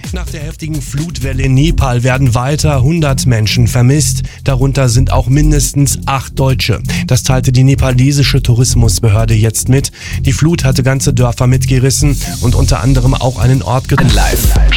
Nach der heftigen Flutwelle in Nepal werden weiter 100 Menschen vermisst. Darunter sind auch mindestens 8 Deutsche. Das teilte die nepalesische Tourismusbehörde jetzt mit. Die Flut hatte ganze Dörfer mitgerissen und unter anderem auch einen Ort Live.